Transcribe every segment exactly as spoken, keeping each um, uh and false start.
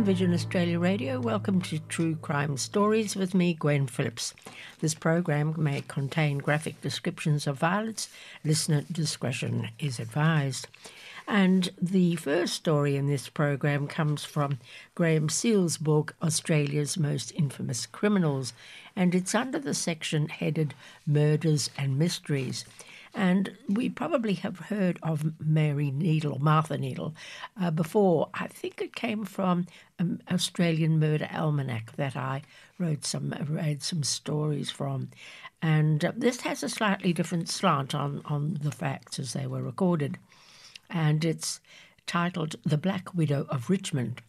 From Vision Australia Radio, welcome to True Crime Stories with me, Gwen Phillips. This program may contain graphic descriptions of violence. Listener discretion is advised. And the first story in this program comes from Graham Seale's book, Australia's Most Infamous Criminals, and it's under the section headed Murders and Mysteries. And we probably have heard of Mary Needle, or Martha Needle, uh, before. I think it came from an Australian Murder Almanac that I wrote some, read some stories from. And uh, this has a slightly different slant on, on the facts as they were recorded. And it's titled The Black Widow of Richmond.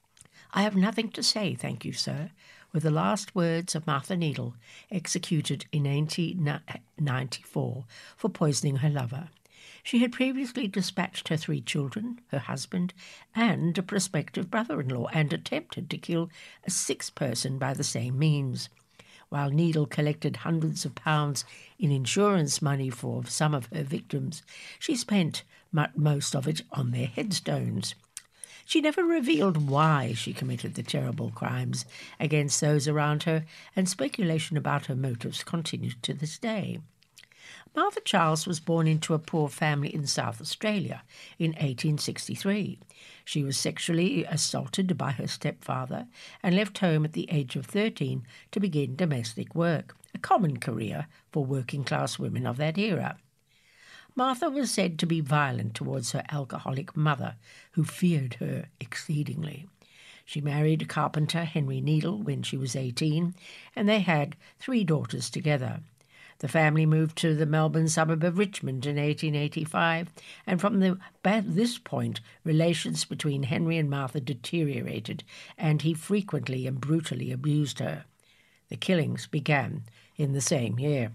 I have nothing to say, thank you, sir, were the last words of Martha Needle, executed in eighteen ninety-four for poisoning her lover. She had previously dispatched her three children, her husband, and a prospective brother-in-law, and attempted to kill a sixth person by the same means. While Needle collected hundreds of pounds in insurance money for some of her victims, she spent most of it on their headstones. She never revealed why she committed the terrible crimes against those around her, and speculation about her motives continues to this day. Martha Charles was born into a poor family in South Australia in eighteen sixty-three. She was sexually assaulted by her stepfather and left home at the age of thirteen to begin domestic work, a common career for working-class women of that era. Martha was said to be violent towards her alcoholic mother, who feared her exceedingly. She married carpenter Henry Needle when she was eighteen, and they had three daughters together. The family moved to the Melbourne suburb of Richmond in eighteen eighty-five, and from the, this point, relations between Henry and Martha deteriorated, and he frequently and brutally abused her. The killings began in the same year.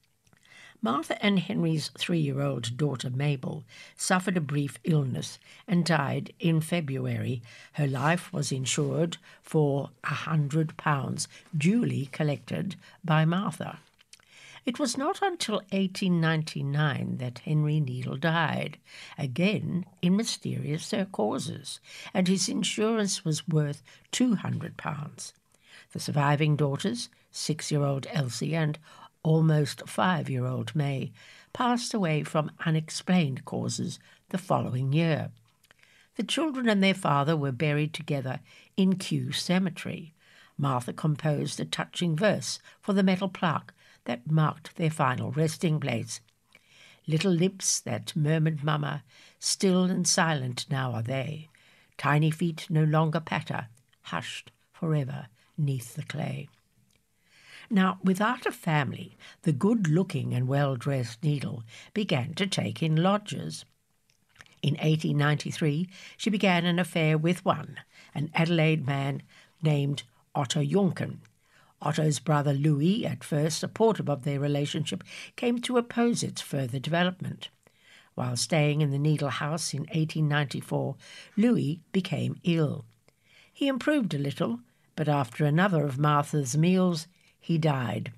Martha and Henry's three-year-old daughter Mabel suffered a brief illness and died in February. Her life was insured for a hundred pounds, duly collected by Martha. It was not until eighteen ninety-nine that Henry Needle died, again in mysterious causes, and his insurance was worth two hundred pounds. The surviving daughters, six-year-old Elsie and almost five-year-old May, passed away from unexplained causes the following year. The children and their father were buried together in Kew Cemetery. Martha composed a touching verse for the metal plaque that marked their final resting place. Little lips that murmured mama, still and silent now are they. Tiny feet no longer patter, hushed forever neath the clay. Now, without a family, the good-looking and well-dressed Needle began to take in lodgers. In eighteen ninety-three, she began an affair with one, an Adelaide man named Otto Juncken. Otto's brother Louis, at first supportive of their relationship, came to oppose its further development. While staying in the Needle house in eighteen ninety-four, Louis became ill. He improved a little, but after another of Martha's meals, he died.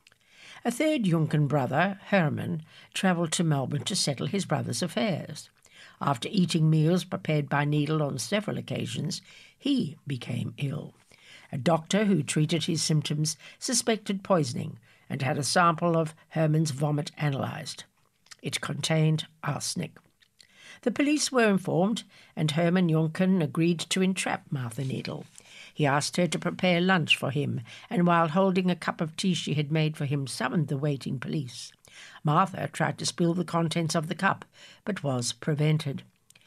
A third Juncken brother, Herman, travelled to Melbourne to settle his brother's affairs. After eating meals prepared by Needle on several occasions, he became ill. A doctor who treated his symptoms suspected poisoning and had a sample of Herman's vomit analysed. It contained arsenic. The police were informed, and Herman Juncken agreed to entrap Martha Needle. He asked her to prepare lunch for him, and while holding a cup of tea she had made for him, summoned the waiting police. Martha tried to spill the contents of the cup, but was prevented.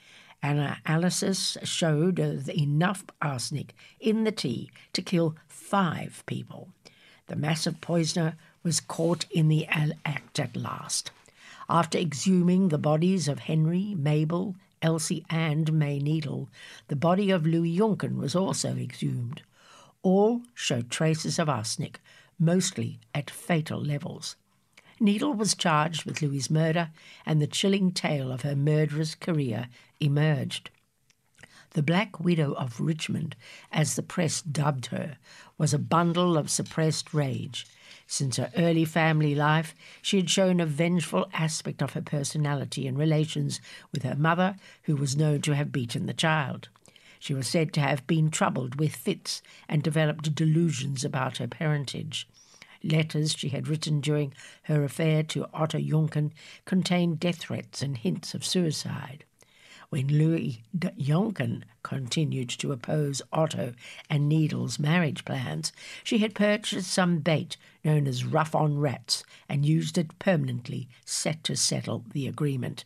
Analysis showed enough arsenic in the tea to kill five people. The massive poisoner was caught in the act at last. After exhuming the bodies of Henry, Mabel, Elsie and May Needle, the body of Louis Juncken was also exhumed. All showed traces of arsenic, mostly at fatal levels. Needle was charged with Louis's murder, and the chilling tale of her murderous career emerged. The Black Widow of Richmond, as the press dubbed her, was a bundle of suppressed rage. Since her early family life, she had shown a vengeful aspect of her personality in relations with her mother, who was known to have beaten the child. She was said to have been troubled with fits and developed delusions about her parentage. Letters she had written during her affair to Otto Jonken contained death threats and hints of suicide. When Louis Jonken continued to oppose Otto and Needle's marriage plans, she had purchased some bait known as rough-on rats and used it permanently, set to settle the agreement.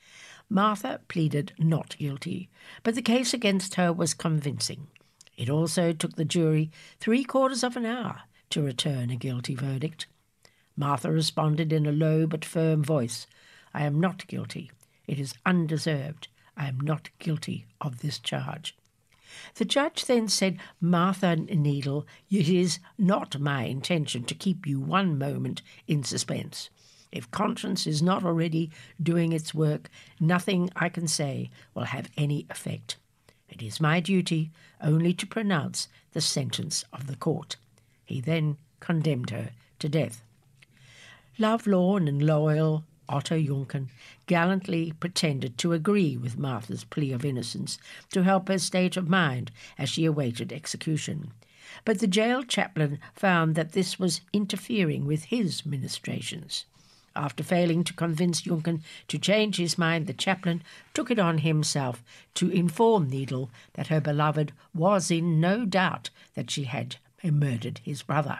Martha pleaded not guilty, but the case against her was convincing. It also took the jury three quarters of an hour to return a guilty verdict. Martha responded in a low but firm voice, "I am not guilty. It is undeserved. I am not guilty of this charge." The judge then said, "Martha Needle, it is not my intention to keep you one moment in suspense. If conscience is not already doing its work, nothing I can say will have any effect. It is my duty only to pronounce the sentence of the court." He then condemned her to death. Lovelorn and loyal Otto Jonken gallantly pretended to agree with Martha's plea of innocence to help her state of mind as she awaited execution. But the jail chaplain found that this was interfering with his ministrations. After failing to convince Jonken to change his mind, the chaplain took it on himself to inform Needle that her beloved was in no doubt that she had murdered his brother.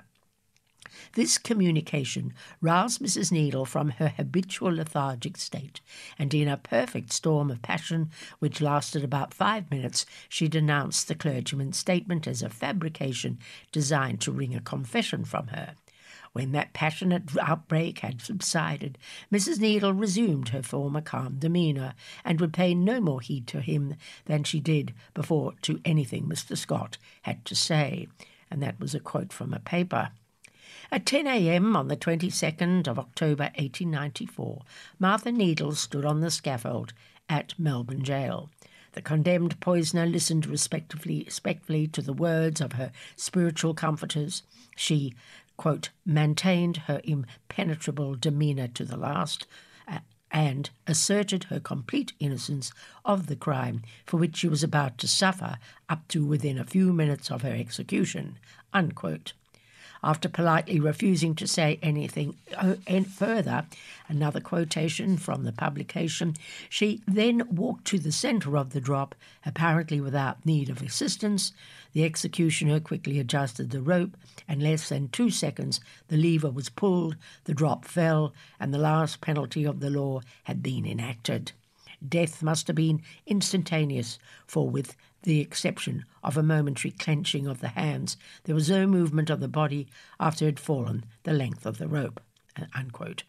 This communication roused Missus Needle from her habitual lethargic state, and in a perfect storm of passion, which lasted about five minutes, she denounced the clergyman's statement as a fabrication designed to wring a confession from her. When that passionate outbreak had subsided, Missus Needle resumed her former calm demeanour, and would pay no more heed to him than she did before to anything Mister Scott had to say, and that was a quote from a paper. At ten a m on the twenty-second of October eighteen ninety-four, Martha Needle stood on the scaffold at Melbourne Jail. The condemned poisoner listened respectfully, respectfully to the words of her spiritual comforters. She, quote, maintained her impenetrable demeanour to the last, uh, and asserted her complete innocence of the crime for which she was about to suffer up to within a few minutes of her execution, unquote. After politely refusing to say anything further, another quotation from the publication, she then walked to the centre of the drop, apparently without need of assistance. The executioner quickly adjusted the rope, and less than two seconds the lever was pulled, the drop fell, and the last penalty of the law had been enacted. Death must have been instantaneous, for with the exception of a momentary clenching of the hands, there was no movement of the body after it had fallen the length of the rope, unquote.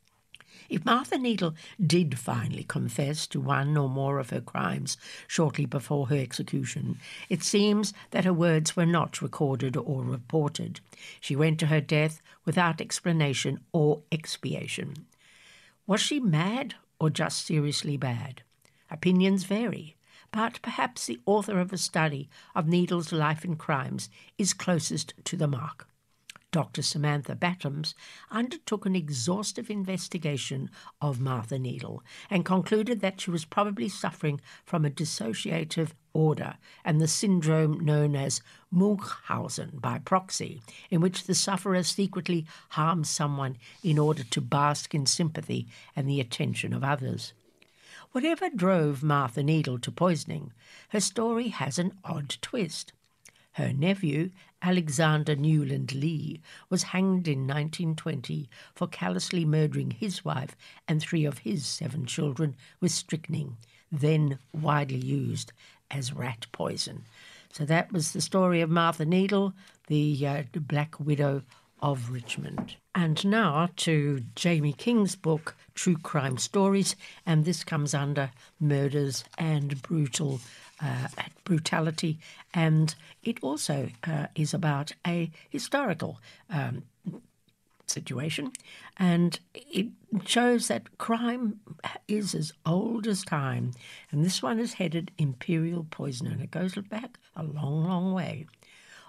If Martha Needle did finally confess to one or more of her crimes shortly before her execution, it seems that her words were not recorded or reported. She went to her death without explanation or expiation. Was she mad or just seriously bad? Opinions vary, but perhaps the author of a study of Needle's life and crimes is closest to the mark. Doctor Samantha Battams undertook an exhaustive investigation of Martha Needle and concluded that she was probably suffering from a dissociative order and the syndrome known as Munchausen by proxy, in which the sufferer secretly harms someone in order to bask in sympathy and the attention of others. Whatever drove Martha Needle to poisoning, her story has an odd twist. Her nephew, Alexander Newland Lee, was hanged in nineteen twenty for callously murdering his wife and three of his seven children with strychnine, then widely used as rat poison. So that was the story of Martha Needle, the uh, Black Widow of Richmond. And now to Jamie King's book, True Crime Stories, and this comes under murders and brutal uh, brutality, and it also uh, is about a historical um, situation, and it shows that crime is as old as time, and this one is headed Imperial Poison, and it goes back a long, long way.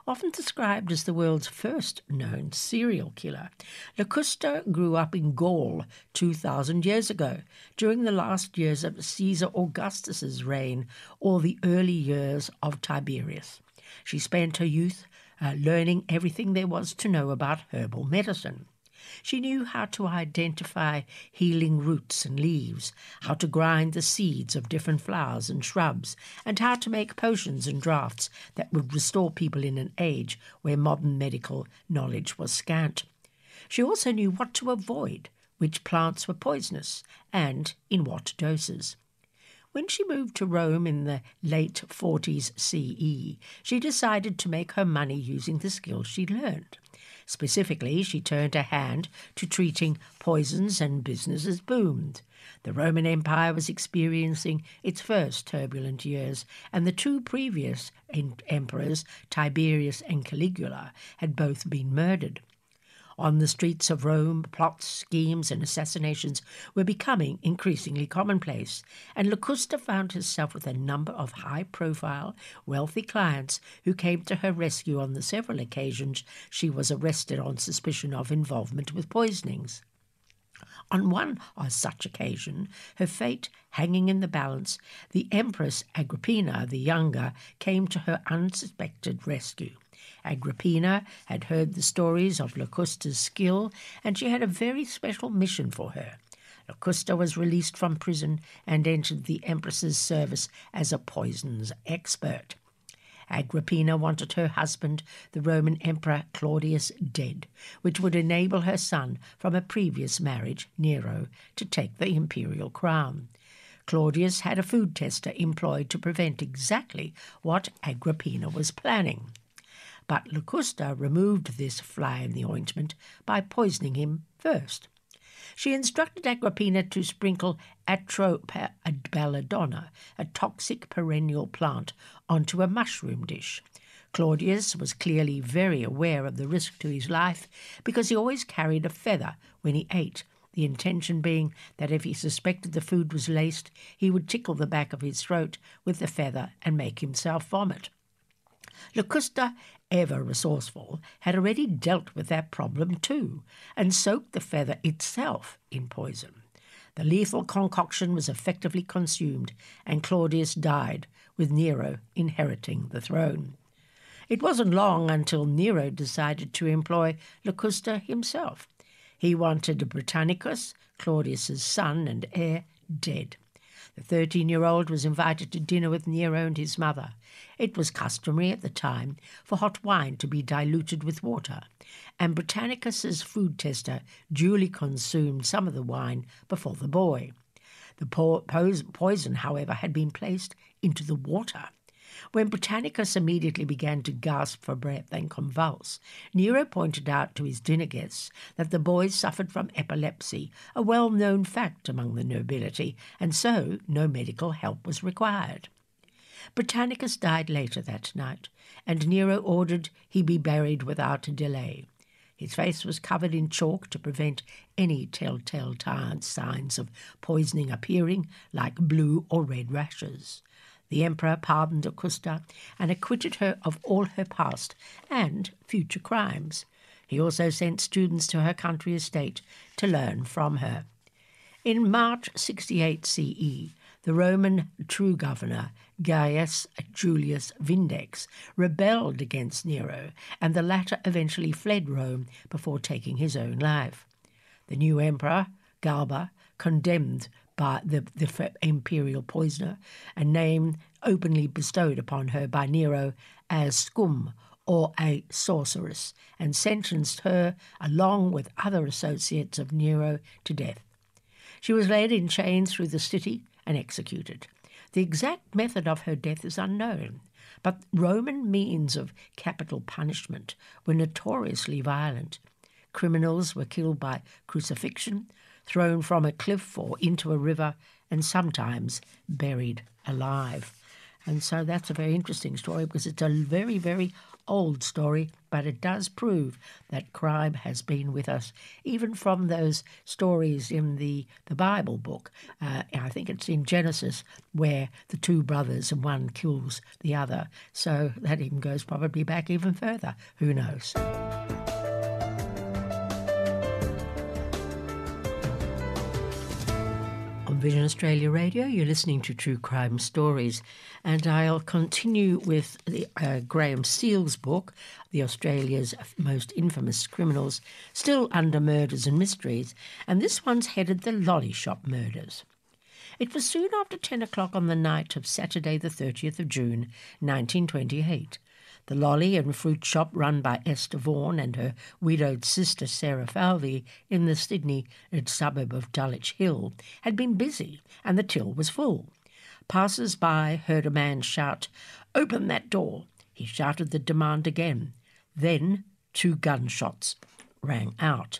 Often described as the world's first known serial killer, Locusta grew up in Gaul two thousand years ago, during the last years of Caesar Augustus's reign or the early years of Tiberius. She spent her youth uh, learning everything there was to know about herbal medicine. She knew how to identify healing roots and leaves, how to grind the seeds of different flowers and shrubs, and how to make potions and draughts that would restore people in an age where modern medical knowledge was scant. She also knew what to avoid, which plants were poisonous, and in what doses. When she moved to Rome in the late forties C E, she decided to make her money using the skills she learned. Specifically, she turned her hand to treating poisons and businesses boomed. The Roman Empire was experiencing its first turbulent years, and the two previous emperors, Tiberius and Caligula, had both been murdered. On the streets of Rome, plots, schemes, and assassinations were becoming increasingly commonplace, and Locusta found herself with a number of high-profile, wealthy clients who came to her rescue on the several occasions she was arrested on suspicion of involvement with poisonings. On one such occasion, her fate hanging in the balance, the Empress Agrippina the Younger came to her unsuspected rescue. Agrippina had heard the stories of Locusta's skill, and she had a very special mission for her. Locusta was released from prison and entered the Empress's service as a poisons expert. Agrippina wanted her husband, the Roman Emperor Claudius, dead, which would enable her son from a previous marriage, Nero, to take the imperial crown. Claudius had a food tester employed to prevent exactly what Agrippina was planning. But Locusta removed this fly in the ointment by poisoning him first. She instructed Agrippina to sprinkle Atrobelladonna, a toxic perennial plant, onto a mushroom dish. Claudius was clearly very aware of the risk to his life because he always carried a feather when he ate, the intention being that if he suspected the food was laced, he would tickle the back of his throat with the feather and make himself vomit. Locusta, ever resourceful, had already dealt with that problem too, and soaked the feather itself in poison. The lethal concoction was effectively consumed, and Claudius died, with Nero inheriting the throne. It wasn't long until Nero decided to employ Locusta himself. He wanted Britannicus, Claudius's son and heir, dead. The thirteen-year-old was invited to dinner with Nero and his mother. It was customary at the time for hot wine to be diluted with water, and Britannicus's food tester duly consumed some of the wine before the boy. The po- poison, however, had been placed into the water. When Britannicus immediately began to gasp for breath and convulse, Nero pointed out to his dinner guests that the boy suffered from epilepsy, a well-known fact among the nobility, and so no medical help was required. Britannicus died later that night, and Nero ordered he be buried without delay. His face was covered in chalk to prevent any telltale signs of poisoning appearing, like blue or red rashes. The emperor pardoned Locusta and acquitted her of all her past and future crimes. He also sent students to her country estate to learn from her. In March sixty-eight C E, the Roman true governor, Gaius Julius Vindex, rebelled against Nero, and the latter eventually fled Rome before taking his own life. The new emperor, Galba, condemned by the, the imperial poisoner, a name openly bestowed upon her by Nero as scum, or a sorceress, and sentenced her, along with other associates of Nero, to death. She was led in chains through the city and executed. The exact method of her death is unknown, but Roman means of capital punishment were notoriously violent. Criminals were killed by crucifixion, thrown from a cliff or into a river, and sometimes buried alive. And so that's a very interesting story because it's a very, very old story, but it does prove that crime has been with us, even from those stories in the, the Bible book. Uh, I think it's in Genesis where the two brothers and one kills the other. So that even goes probably back even further. Who knows? On Vision Australia Radio, you're listening to True Crime Stories, and I'll continue with the, uh, Graham Steele's book, The Australia's Most Infamous Criminals, still under murders and mysteries, and this one's headed The Lolly Shop Murders. It was soon after ten o'clock on the night of Saturday the thirtieth of June, nineteen twenty-eight. The lolly and fruit shop run by Esther Vaughan and her widowed sister Sarah Falvey in the Sydney suburb of Dulwich Hill had been busy, and the till was full. Passers-by heard a man shout, "Open that door!" He shouted the demand again. Then two gunshots rang out,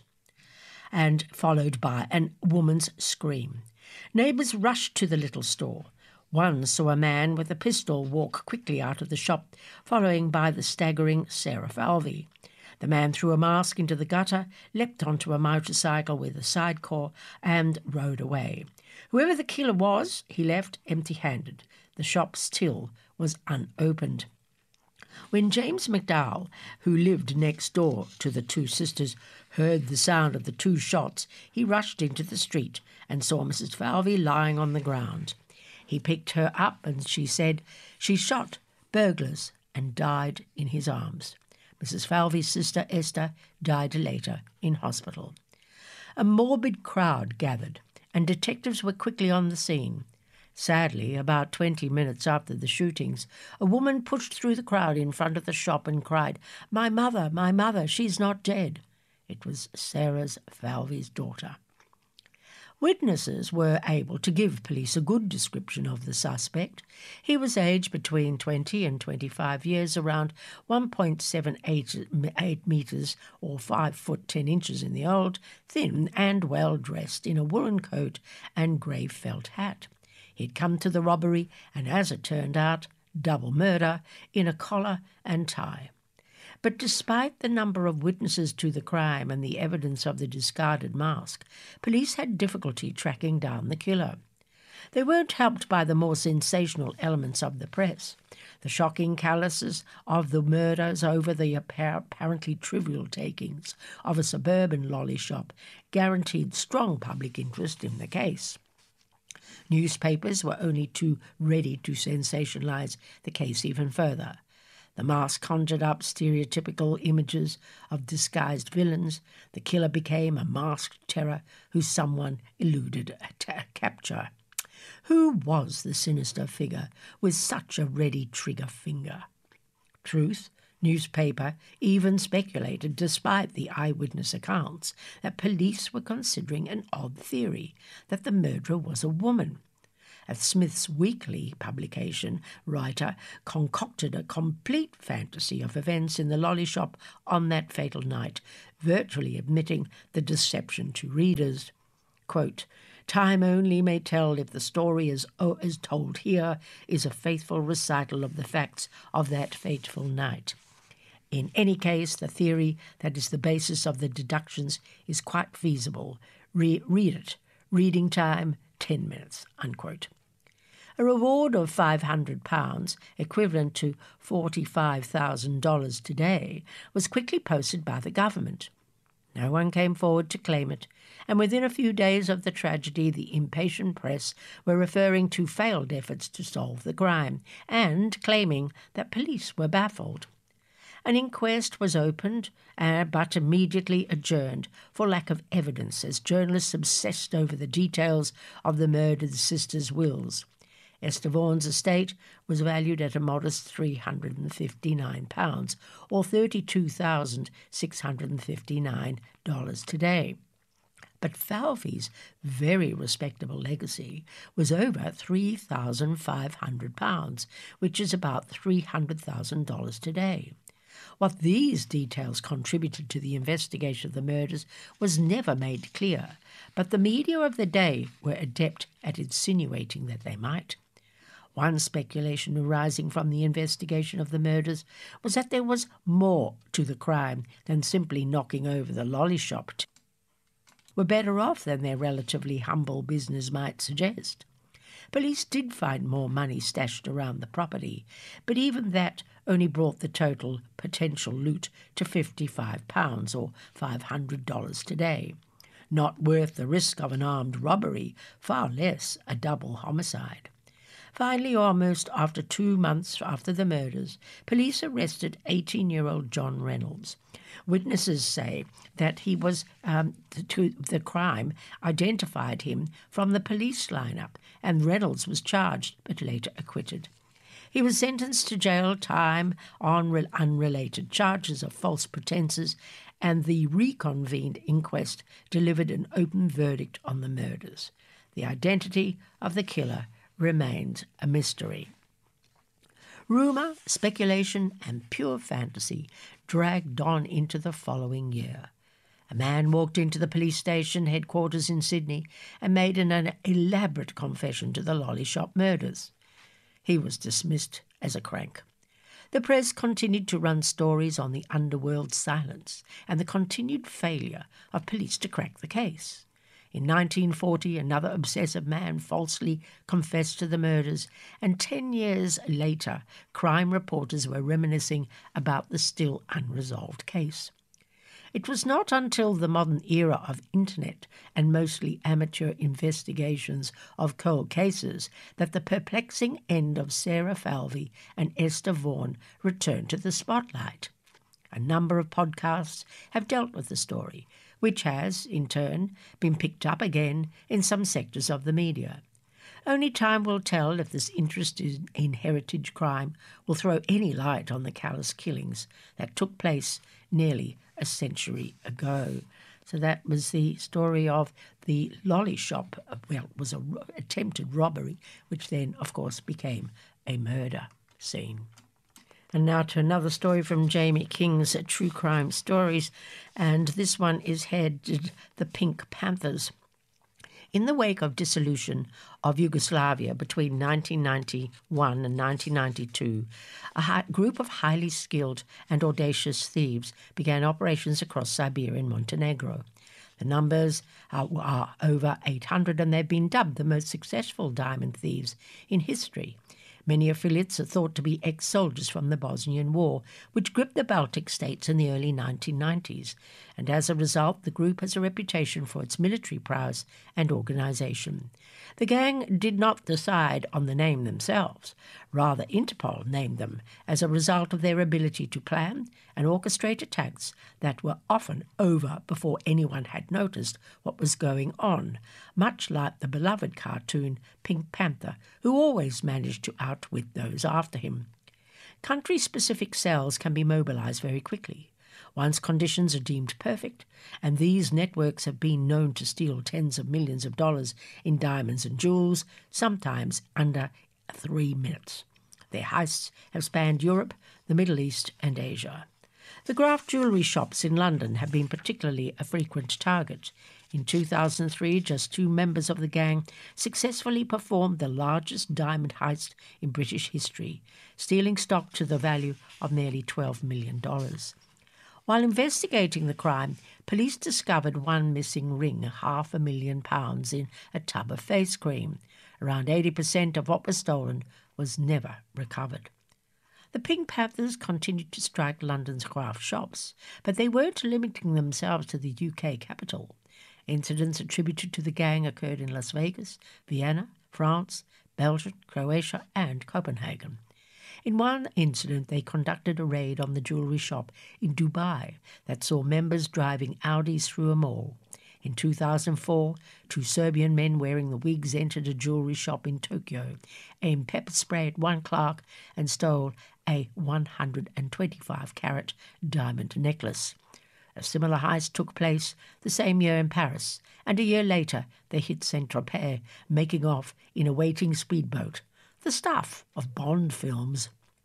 and followed by a woman's scream. Neighbours rushed to the little store. One saw a man with a pistol walk quickly out of the shop, following by the staggering Sarah Falvey. The man threw a mask into the gutter, leapt onto a motorcycle with a sidecar, and rode away. Whoever the killer was, he left empty-handed. The shop's till was unopened. When James McDowell, who lived next door to the two sisters, heard the sound of the two shots, he rushed into the street and saw Missus Falvey lying on the ground. He picked her up and she said, "She shot burglars," and died in his arms. Missus Falvey's sister Esther died later in hospital. A morbid crowd gathered, and detectives were quickly on the scene. Sadly, about twenty minutes after the shootings, a woman pushed through the crowd in front of the shop and cried, "My mother, my mother, she's not dead." It was Sarah's Falvey's daughter. Witnesses were able to give police a good description of the suspect. He was aged between twenty and twenty-five years, around one point seven eight metres or five foot ten inches in the old, thin and well dressed in a woolen coat and grey felt hat. He'd come to the robbery and, as it turned out, double murder in a collar and tie. But despite the number of witnesses to the crime and the evidence of the discarded mask, police had difficulty tracking down the killer. They weren't helped by the more sensational elements of the press. The shocking callousness of the murders over the apparently trivial takings of a suburban lolly shop guaranteed strong public interest in the case. Newspapers were only too ready to sensationalise the case even further. The mask conjured up stereotypical images of disguised villains. The killer became a masked terror whose someone eluded capture. Who was the sinister figure with such a ready trigger finger? Truth, newspaper even speculated, despite the eyewitness accounts, that police were considering an odd theory, that the murderer was a woman. A Smith's Weekly publication writer concocted a complete fantasy of events in the lolly shop on that fatal night, virtually admitting the deception to readers. Quote, "Time only may tell if the story as, oh, as told here is a faithful recital of the facts of that fateful night. In any case, the theory that is the basis of the deductions is quite feasible. Re- read it. Reading time, ten minutes, unquote. A reward of five hundred pounds, equivalent to forty-five thousand dollars today, was quickly posted by the government. No one came forward to claim it, and within a few days of the tragedy, the impatient press were referring to failed efforts to solve the crime and claiming that police were baffled. An inquest was opened, uh, but immediately adjourned for lack of evidence, as journalists obsessed over the details of the murdered sisters' wills. Esther Vaughan's estate was valued at a modest three hundred fifty-nine pounds, or thirty-two thousand six hundred fifty-nine dollars today. But Falvey's very respectable legacy was over three thousand five hundred pounds, which is about three hundred thousand dollars today. What these details contributed to the investigation of the murders was never made clear, but the media of the day were adept at insinuating that they might. One speculation arising from the investigation of the murders was that there was more to the crime than simply knocking over the lolly shop. Were better off than their relatively humble business might suggest. Police did find more money stashed around the property, but even that only brought the total potential loot to fifty-five pounds or five hundred dollars today. Not worth the risk of an armed robbery, far less a double homicide. Finally, almost after two months after the murders, police arrested eighteen-year-old John Reynolds. Witnesses say that he was um, to the crime identified him from the police lineup, and Reynolds was charged but later acquitted. He was sentenced to jail time on re- unrelated charges of false pretences, and the reconvened inquest delivered an open verdict on the murders. The identity of the killer remains a mystery. Rumour, speculation, and pure fantasy dragged on into the following year. A man walked into the police station headquarters in Sydney and made an, an elaborate confession to the lolly shop murders. He was dismissed as a crank. The press continued to run stories on the underworld's silence and the continued failure of police to crack the case. In nineteen forty, another obsessive man falsely confessed to the murders, and ten years later, crime reporters were reminiscing about the still unresolved case. It was not until the modern era of internet and mostly amateur investigations of cold cases that the perplexing end of Sarah Falvey and Esther Vaughan returned to the spotlight. A number of podcasts have dealt with the story, which has, in turn, been picked up again in some sectors of the media. Only time will tell if this interest in heritage crime will throw any light on the callous killings that took place nearly a century ago. So that was the story of the lolly shop. Well, it was an attempted robbery, which then, of course, became a murder scene. And now to another story from Jamie King's True Crime Stories, and this one is headed The Pink Panthers. In the wake of dissolution of Yugoslavia between nineteen ninety-one and nineteen ninety-two, a high, group of highly skilled and audacious thieves began operations across Siberia and Montenegro. The numbers are, are over eight hundred, and they've been dubbed the most successful diamond thieves in history. Many affiliates are thought to be ex-soldiers from the Bosnian War, which gripped the Baltic states in the early nineteen nineties, and as a result, the group has a reputation for its military prowess and organisation. The gang did not decide on the name themselves. Rather, Interpol named them as a result of their ability to plan and orchestrate attacks that were often over before anyone had noticed what was going on, much like the beloved cartoon Pink Panther, who always managed to outwit those after him. Country-specific cells can be mobilized very quickly. Once conditions are deemed perfect, and these networks have been known to steal tens of millions of dollars in diamonds and jewels, sometimes under three minutes. Their heists have spanned Europe, the Middle East, and Asia. The Graff jewellery shops in London have been particularly a frequent target. In two thousand three, just two members of the gang successfully performed the largest diamond heist in British history, stealing stock to the value of nearly twelve million dollars. While investigating the crime, police discovered one missing ring, half a million pounds, in a tub of face cream. Around eighty percent of what was stolen was never recovered. The Pink Panthers continued to strike London's craft shops, but they weren't limiting themselves to the U K capital. Incidents attributed to the gang occurred in Las Vegas, Vienna, France, Belgium, Croatia, and Copenhagen. In one incident, they conducted a raid on the jewellery shop in Dubai that saw members driving Audis through a mall. In two thousand four, two Serbian men wearing the wigs entered a jewellery shop in Tokyo, aimed pepper spray at one clerk, and stole a one hundred twenty-five carat diamond necklace. A similar heist took place the same year in Paris, and a year later they hit Saint-Tropez, making off in a waiting speedboat, the stuff of Bond films.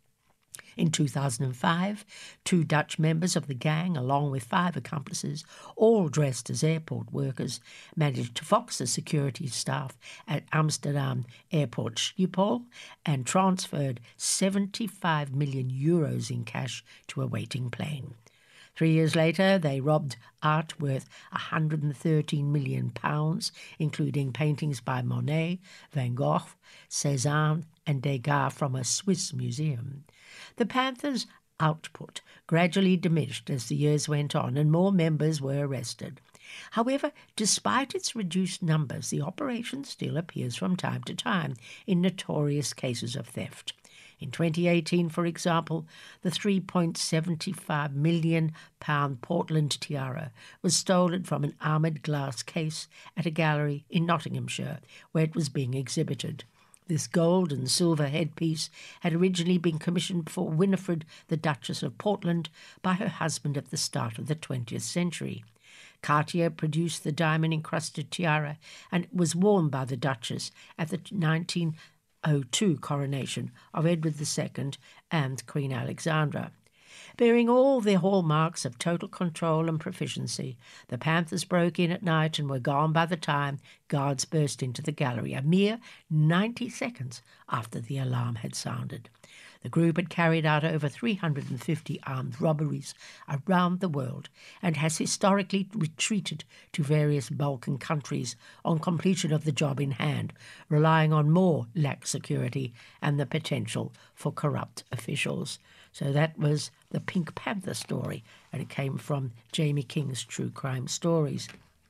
In two thousand five, two Dutch members of the gang, along with five accomplices, all dressed as airport workers, managed to fox the security staff at Amsterdam Airport Schiphol and transferred seventy-five million euros in cash to a waiting plane. Three years later, they robbed art worth one hundred thirteen million pounds, including paintings by Monet, Van Gogh, Cézanne and Degas from a Swiss museum. The Panthers' output gradually diminished as the years went on and more members were arrested. However, despite its reduced numbers, the operation still appears from time to time in notorious cases of theft. In twenty eighteen, for example, the three point seven five million pound Portland tiara was stolen from an armoured glass case at a gallery in Nottinghamshire, where it was being exhibited. This gold and silver headpiece had originally been commissioned for Winifred, the Duchess of Portland, by her husband at the start of the twentieth century. Cartier produced the diamond-encrusted tiara, and it was worn by the Duchess at the nineteen oh two coronation of Edward the Second and Queen Alexandra. Bearing all the hallmarks of total control and proficiency, the Panthers broke in at night and were gone by the time guards burst into the gallery, a mere ninety seconds after the alarm had sounded. The group had carried out over three hundred fifty armed robberies around the world and has historically retreated to various Balkan countries on completion of the job in hand, relying on more lax security and the potential for corrupt officials. So that was the Pink Panther story, and it came from Jamie King's True Crime Stories.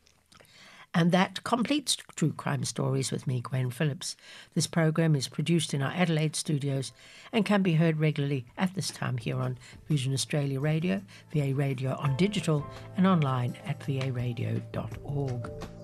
And that completes True Crime Stories with me, Gwen Phillips. This program is produced in our Adelaide studios and can be heard regularly at this time here on Vision Australia Radio, V A Radio on digital, and online at v a radio dot org.